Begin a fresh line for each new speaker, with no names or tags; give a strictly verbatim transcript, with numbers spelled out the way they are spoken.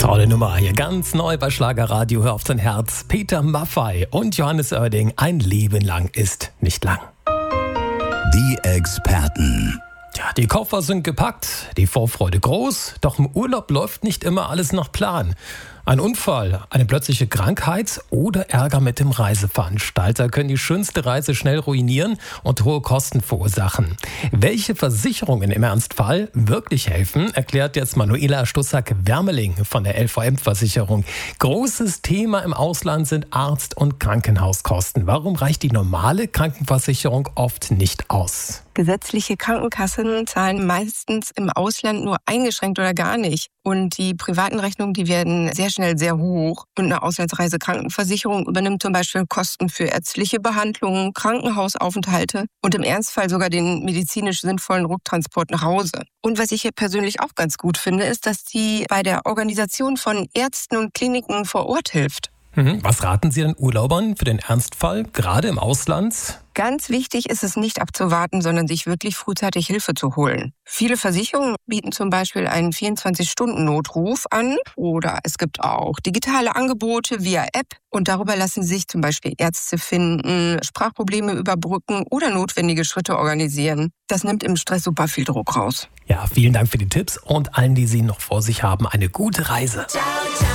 Tolle Nummer hier, ganz neu bei Schlagerradio, hör auf dein Herz. Peter Maffay und Johannes Oerding, ein Leben lang ist nicht lang.
Die Experten.
Ja, die Koffer sind gepackt, die Vorfreude groß, doch im Urlaub läuft nicht immer alles nach Plan. Ein Unfall, eine plötzliche Krankheit oder Ärger mit dem Reiseveranstalter können die schönste Reise schnell ruinieren und hohe Kosten verursachen. Welche Versicherungen im Ernstfall wirklich helfen, erklärt jetzt Manuela Stussack-Wermeling von der L V M-Versicherung. Großes Thema im Ausland sind Arzt- und Krankenhauskosten. Warum reicht die normale Krankenversicherung oft nicht aus?
Gesetzliche Krankenkassen zahlen meistens im Ausland nur eingeschränkt oder gar nicht. Und die privaten Rechnungen, die werden sehr schnell sehr hoch. Und eine Auslandsreisekrankenversicherung übernimmt zum Beispiel Kosten für ärztliche Behandlungen, Krankenhausaufenthalte und im Ernstfall sogar den medizinisch sinnvollen Rücktransport nach Hause. Und was ich hier persönlich auch ganz gut finde, ist, dass die bei der Organisation von Ärzten und Kliniken vor Ort hilft.
Was raten Sie den Urlaubern für den Ernstfall, gerade im Ausland?
Ganz wichtig ist es nicht abzuwarten, sondern sich wirklich frühzeitig Hilfe zu holen. Viele Versicherungen bieten zum Beispiel einen vierundzwanzig-Stunden-Notruf an oder es gibt auch digitale Angebote via App und darüber lassen sich zum Beispiel Ärzte finden, Sprachprobleme überbrücken oder notwendige Schritte organisieren. Das nimmt im Stress super viel Druck raus.
Ja, vielen Dank für die Tipps und allen, die Sie noch vor sich haben, eine gute Reise.
Ciao, ciao.